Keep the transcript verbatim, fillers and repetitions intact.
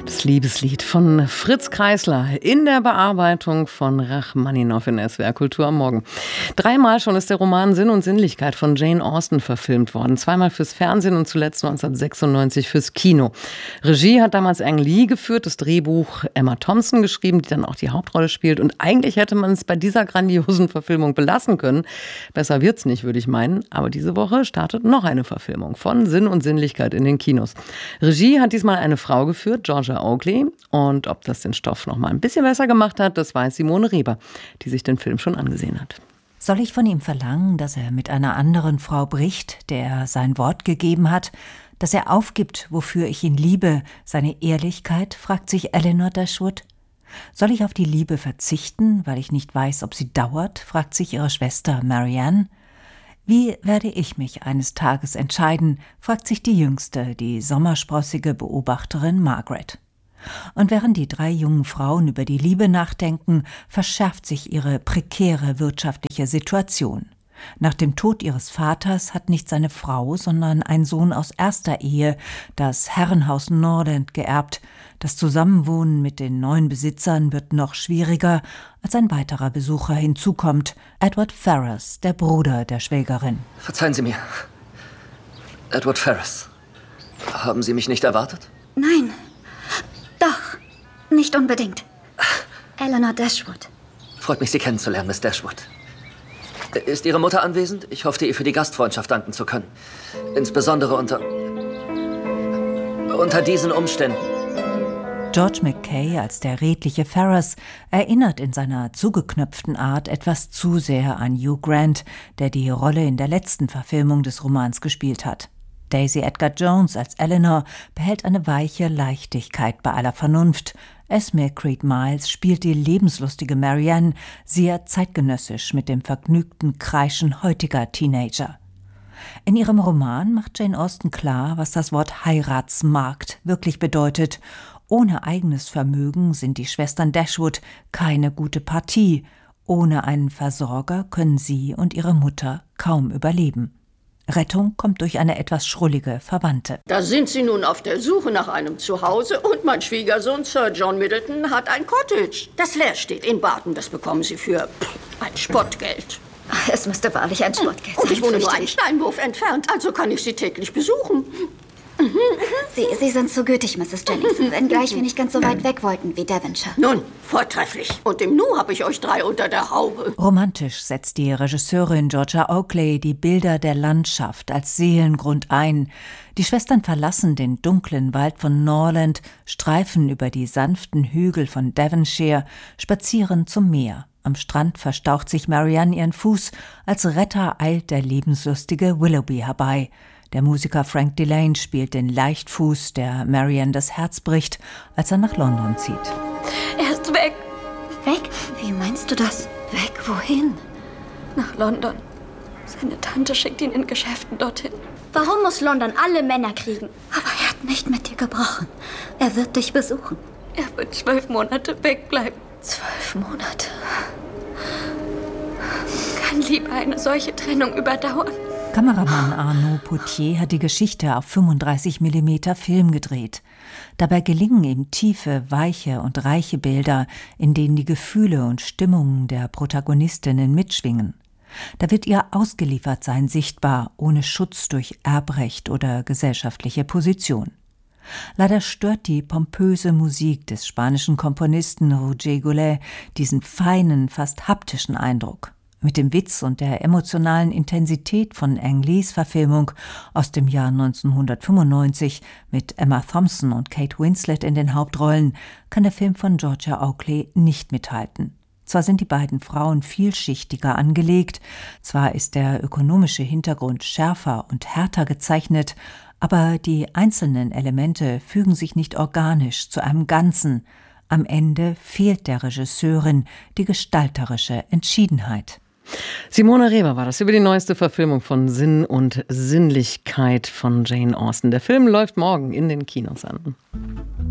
Das Liebeslied von Fritz Kreisler in der Bearbeitung von Rachmaninow in S W R Kultur am Morgen. Dreimal schon ist der Roman Sinn und Sinnlichkeit von Jane Austen verfilmt worden. Zweimal fürs Fernsehen und zuletzt neunzehnhundertsechsundneunzig fürs Kino. Regie hat damals Ang Lee geführt, das Drehbuch Emma Thompson geschrieben, die dann auch die Hauptrolle spielt. Und eigentlich hätte man es bei dieser grandiosen Verfilmung belassen können. Besser wird's nicht, würde ich meinen. Aber diese Woche startet noch eine Verfilmung von Sinn und Sinnlichkeit in den Kinos. Regie hat diesmal eine Frau geführt, Georgia Oakley. Und ob das den Stoff noch mal ein bisschen besser gemacht hat, das weiß Simone Reber, die sich den Film schon angesehen hat. Soll ich von ihm verlangen, dass er mit einer anderen Frau bricht, der er sein Wort gegeben hat, dass er aufgibt, wofür ich ihn liebe, seine Ehrlichkeit, fragt sich Elinor Dashwood. Soll ich auf die Liebe verzichten, weil ich nicht weiß, ob sie dauert, fragt sich ihre Schwester Marianne. Wie werde ich mich eines Tages entscheiden, fragt sich die Jüngste, die sommersprossige Beobachterin Margaret. Und während die drei jungen Frauen über die Liebe nachdenken, verschärft sich ihre prekäre wirtschaftliche Situation. Nach dem Tod ihres Vaters hat nicht seine Frau, sondern ein Sohn aus erster Ehe das Herrenhaus Norland geerbt. Das Zusammenwohnen mit den neuen Besitzern wird noch schwieriger, als ein weiterer Besucher hinzukommt, Edward Ferrars, der Bruder der Schwägerin. Verzeihen Sie mir. Edward Ferrars. Haben Sie mich nicht erwartet? Nein. Doch. Nicht unbedingt. Elinor Dashwood. Freut mich, Sie kennenzulernen, Miss Dashwood. Ist Ihre Mutter anwesend? Ich hoffte, ihr für die Gastfreundschaft danken zu können. Insbesondere unter... unter diesen Umständen. George Mackay als der redliche Ferrars erinnert in seiner zugeknöpften Art etwas zu sehr an Hugh Grant, der die Rolle in der letzten Verfilmung des Romans gespielt hat. Daisy Edgar Jones als Elinor behält eine weiche Leichtigkeit bei aller Vernunft. Esme Creed Miles spielt die lebenslustige Marianne sehr zeitgenössisch mit dem vergnügten Kreischen heutiger Teenager. In ihrem Roman macht Jane Austen klar, was das Wort Heiratsmarkt wirklich bedeutet. Ohne eigenes Vermögen sind die Schwestern Dashwood keine gute Partie. Ohne einen Versorger können sie und ihre Mutter kaum überleben. Rettung kommt durch eine etwas schrullige Verwandte. Da sind sie nun auf der Suche nach einem Zuhause und mein Schwiegersohn Sir John Middleton hat ein Cottage, das leer steht in Barton. Das bekommen sie für ein Spottgeld. Es müsste wahrlich ein Spottgeld sein. Und ich wohne nur einen Steinwurf entfernt, also kann ich sie täglich besuchen. Sie, Sie sind so gütig, Misses Jennings, wenngleich wir nicht ganz so weit weg wollten wie Devonshire. Nun, vortrefflich. Und im Nu habe ich euch drei unter der Haube. Romantisch setzt die Regisseurin Georgia Oakley die Bilder der Landschaft als Seelengrund ein. Die Schwestern verlassen den dunklen Wald von Norland, streifen über die sanften Hügel von Devonshire, spazieren zum Meer. Am Strand verstaucht sich Marianne ihren Fuß, als Retter eilt der lebenslustige Willoughby herbei. Der Musiker Frank Delane spielt den Leichtfuß, der Marianne das Herz bricht, als er nach London zieht. Er ist weg. Weg? Wie meinst du das? Weg? Wohin? Nach London. Seine Tante schickt ihn in Geschäften dorthin. Warum muss London alle Männer kriegen? Aber er hat nicht mit dir gebrochen. Er wird dich besuchen. Er wird zwölf Monate wegbleiben. Zwölf Monate? Kann Liebe eine solche Trennung überdauern? Kameramann Arnaud Potier hat die Geschichte auf fünfunddreißig Millimeter Film gedreht. Dabei gelingen ihm tiefe, weiche und reiche Bilder, in denen die Gefühle und Stimmungen der Protagonistinnen mitschwingen. Da wird ihr Ausgeliefertsein sichtbar, ohne Schutz durch Erbrecht oder gesellschaftliche Position. Leider stört die pompöse Musik des spanischen Komponisten Roger Goulet diesen feinen, fast haptischen Eindruck. Mit dem Witz und der emotionalen Intensität von Ang Lees Verfilmung aus dem Jahr neunzehnhundertfünfundneunzig mit Emma Thompson und Kate Winslet in den Hauptrollen kann der Film von Georgia Oakley nicht mithalten. Zwar sind die beiden Frauen vielschichtiger angelegt, zwar ist der ökonomische Hintergrund schärfer und härter gezeichnet, aber die einzelnen Elemente fügen sich nicht organisch zu einem Ganzen. Am Ende fehlt der Regisseurin die gestalterische Entschiedenheit. Simone Reber war das über die neueste Verfilmung von Sinn und Sinnlichkeit von Jane Austen. Der Film läuft morgen in den Kinos an.